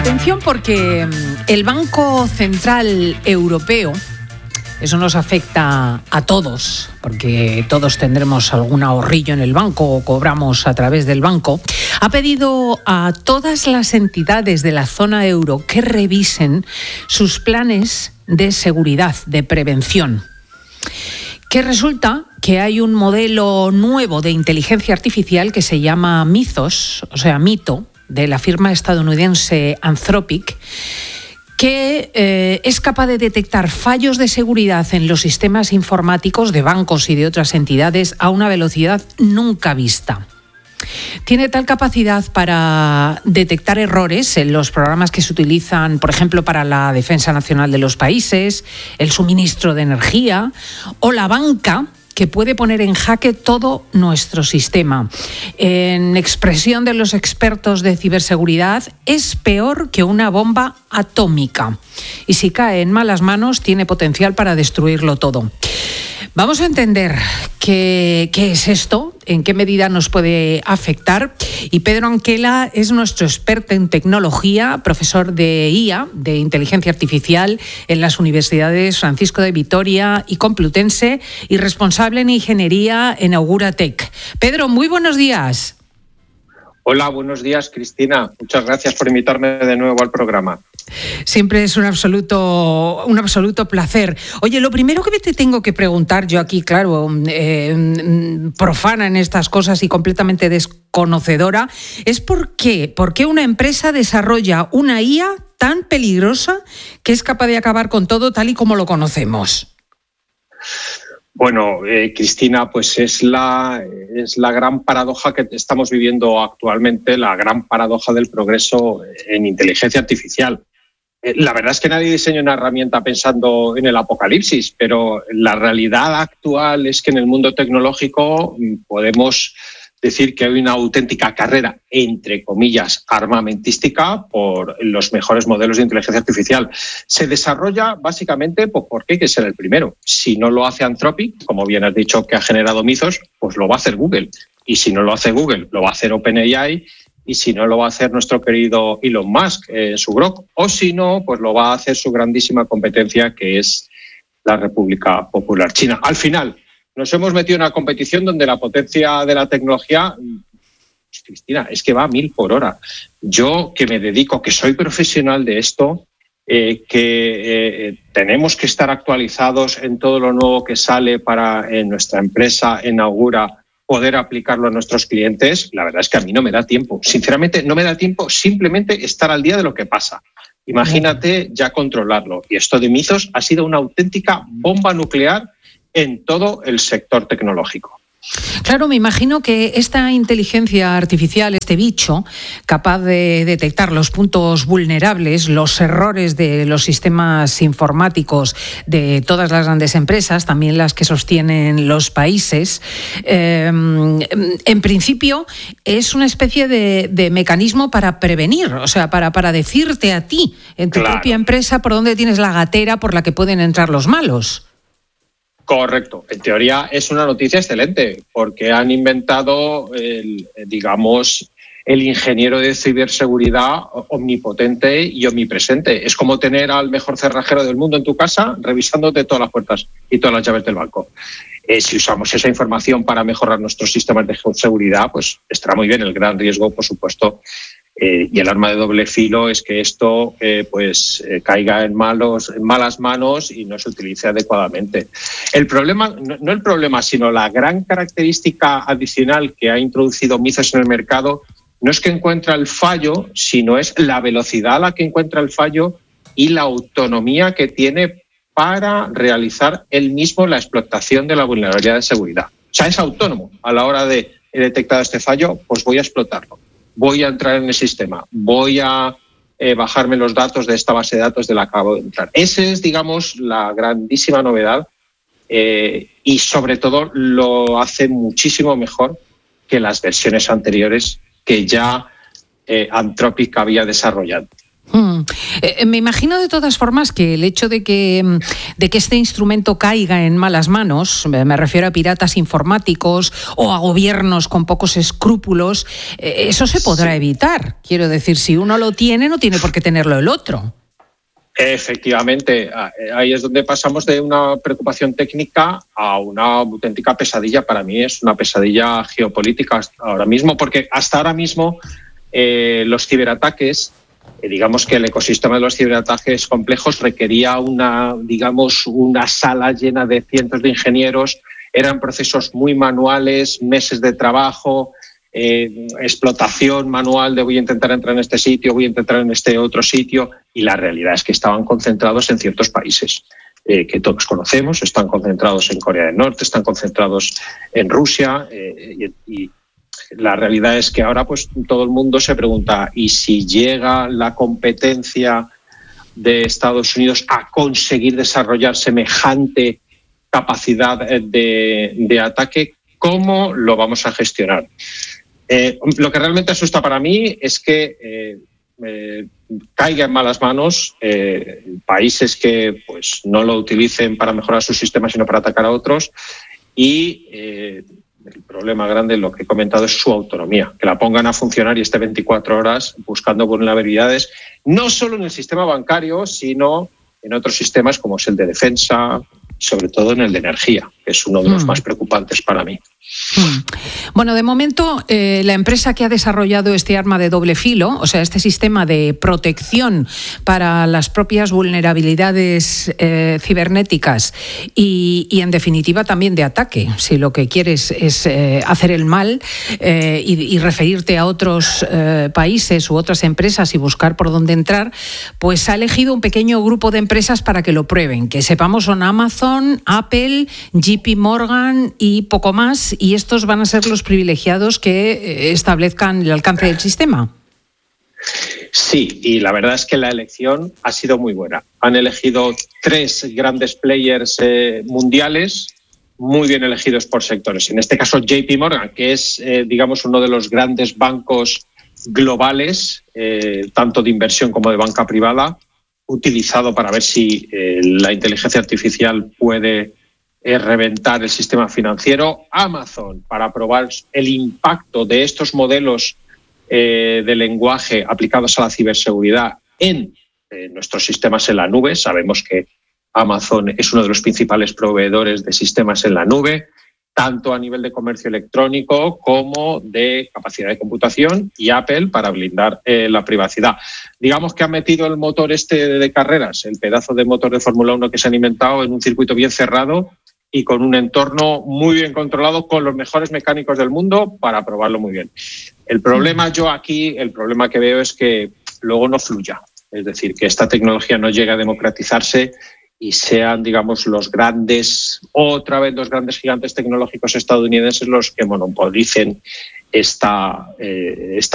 Atención, porque el Banco Central Europeo, eso nos afecta a todos, porque todos tendremos algún ahorrillo en el banco o cobramos a través del banco, ha pedido a todas las entidades de la zona euro que revisen sus planes de seguridad, de prevención. Que resulta que hay un modelo nuevo de inteligencia artificial que se llama Mythos, o sea, mito, de la firma estadounidense Anthropic, que es capaz de detectar fallos de seguridad en los sistemas informáticos de bancos y de otras entidades a una velocidad nunca vista. Tiene tal capacidad para detectar errores en los programas que se utilizan, por ejemplo, para la defensa nacional de los países, el suministro de energía o la banca, que puede poner en jaque todo nuestro sistema. En expresión de los expertos de ciberseguridad, es peor que una bomba atómica. Y si cae en malas manos, tiene potencial para destruirlo todo. Vamos a entender qué es esto, en qué medida nos puede afectar. Y Pedro Anquela es nuestro experto en tecnología, profesor de IA, de inteligencia artificial, en las universidades Francisco de Vitoria y Complutense, y responsable en ingeniería en Augura Tech. Pedro, muy buenos días. Hola, buenos días, Cristina. Muchas gracias por invitarme de nuevo al programa. Siempre es un absoluto placer. Oye, lo primero que te tengo que preguntar, yo aquí, claro, profana en estas cosas y completamente desconocedora, es ¿por qué una empresa desarrolla una IA tan peligrosa que es capaz de acabar con todo tal y como lo conocemos? Bueno, Cristina, pues es la gran paradoja que estamos viviendo actualmente, la gran paradoja del progreso en inteligencia artificial. La verdad es que nadie diseña una herramienta pensando en el apocalipsis, pero la realidad actual es que en el mundo tecnológico podemos decir que hay una auténtica carrera, entre comillas, armamentística por los mejores modelos de inteligencia artificial. Se desarrolla básicamente porque hay que ser el primero. Si no lo hace Anthropic, como bien has dicho que ha generado Mythos, pues lo va a hacer Google. Y si no lo hace Google, lo va a hacer OpenAI. Y si no, lo va a hacer nuestro querido Elon Musk, su Grok. O si no, pues lo va a hacer su grandísima competencia, que es la República Popular China. Al final, nos hemos metido en una competición donde la potencia de la tecnología, Cristina, es que va a 1000 por hora. Yo, que me dedico, que soy profesional de esto, tenemos que estar actualizados en todo lo nuevo que sale para en nuestra empresa, en Augura, poder aplicarlo a nuestros clientes. La verdad es que a mí no me da tiempo. Sinceramente, no me da tiempo simplemente estar al día de lo que pasa. Imagínate ya controlarlo. Y esto de Mythos ha sido una auténtica bomba nuclear en todo el sector tecnológico. Claro, me imagino que esta inteligencia artificial, este bicho, capaz de detectar los puntos vulnerables, los errores de los sistemas informáticos de todas las grandes empresas, también las que sostienen los países, en principio es una especie de mecanismo para prevenir, o sea, para decirte a ti, en tu propia empresa, por dónde tienes la gatera por la que pueden entrar los malos. Correcto. En teoría es una noticia excelente porque han inventado, el ingeniero de ciberseguridad omnipotente y omnipresente. Es como tener al mejor cerrajero del mundo en tu casa revisándote todas las puertas y todas las llaves del banco. Si usamos esa información para mejorar nuestros sistemas de seguridad, pues estará muy bien. El gran riesgo, por supuesto, y el arma de doble filo es que esto caiga en malas manos y no se utilice adecuadamente. El problema, no el problema, sino la gran característica adicional que ha introducido Mythos en el mercado no es que encuentra el fallo, sino es la velocidad a la que encuentra el fallo y la autonomía que tiene para realizar él mismo la explotación de la vulnerabilidad de seguridad. O sea, es autónomo a la hora de he detectado este fallo, pues voy a explotarlo. Voy a entrar en el sistema, voy a bajarme los datos de esta base de datos de la que acabo de entrar. Esa es, digamos, la grandísima novedad y, sobre todo, lo hace muchísimo mejor que las versiones anteriores que ya Anthropic había desarrollado. Me imagino de todas formas que el hecho de que este instrumento caiga en malas manos, me refiero a piratas informáticos o a gobiernos con pocos escrúpulos, eso se podrá evitar. Quiero decir, si uno lo tiene, no tiene por qué tenerlo el otro. Efectivamente, ahí es donde pasamos de una preocupación técnica a una auténtica pesadilla. Para mí es una pesadilla geopolítica ahora mismo, porque hasta ahora mismo los ciberataques, digamos que el ecosistema de los ciberataques complejos requería una sala llena de cientos de ingenieros, eran procesos muy manuales, meses de trabajo, explotación manual de voy a intentar entrar en este sitio, voy a intentar en este otro sitio, y la realidad es que estaban concentrados en ciertos países que todos conocemos, están concentrados en Corea del Norte, están concentrados en Rusia, y la realidad es que ahora pues todo el mundo se pregunta, ¿y si llega la competencia de Estados Unidos a conseguir desarrollar semejante capacidad de ataque? ¿Cómo lo vamos a gestionar? Lo que realmente asusta para mí es que caiga en malas manos, países que pues no lo utilicen para mejorar sus sistemas sino para atacar a otros, y el problema grande, lo que he comentado, es su autonomía, que la pongan a funcionar y esté 24 horas buscando vulnerabilidades, no solo en el sistema bancario, sino en otros sistemas como es el de defensa, sobre todo en el de energía, que es uno de los más preocupantes para mí. Bueno, de momento, la empresa que ha desarrollado este arma de doble filo, o sea, este sistema de protección para las propias vulnerabilidades cibernéticas y, en definitiva, también de ataque, si lo que quieres es hacer el mal y referirte a otros países u otras empresas y buscar por dónde entrar, pues ha elegido un pequeño grupo de empresas para que lo prueben. Que sepamos son Amazon, Apple, JP Morgan y poco más, y estos van a ser los privilegiados que establezcan el alcance del sistema. Sí, y la verdad es que la elección ha sido muy buena. Han elegido 3 grandes players mundiales, muy bien elegidos por sectores. En este caso, JP Morgan, que es, digamos, uno de los grandes bancos globales, tanto de inversión como de banca privada, utilizado para ver si la inteligencia artificial puede reventar el sistema financiero. Amazon, para probar el impacto de estos modelos de lenguaje aplicados a la ciberseguridad en nuestros sistemas en la nube. Sabemos que Amazon es uno de los principales proveedores de sistemas en la nube, tanto a nivel de comercio electrónico como de capacidad de computación, y Apple para blindar la privacidad. Digamos que han metido el motor de carreras, el pedazo de motor de Fórmula 1 que se han inventado, en un circuito bien cerrado y con un entorno muy bien controlado, con los mejores mecánicos del mundo para probarlo muy bien. El problema que veo es que luego no fluya, es decir, que esta tecnología no llegue a democratizarse y sean, digamos, los grandes gigantes tecnológicos estadounidenses los que monopolicen esta